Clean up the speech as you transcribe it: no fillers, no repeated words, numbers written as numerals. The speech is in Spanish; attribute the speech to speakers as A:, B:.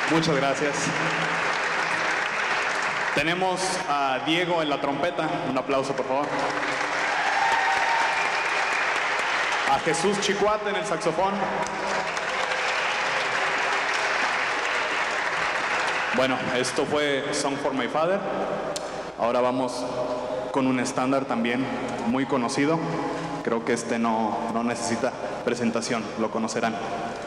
A: Muchas gracias. Tenemos a Diego en la trompeta. Un aplauso, por favor. A Jesús Chicuate en el saxofón. Bueno, esto fue Song for My Father. Ahora vamos con un estándar también muy conocido. Creo que este no necesita presentación, lo conocerán.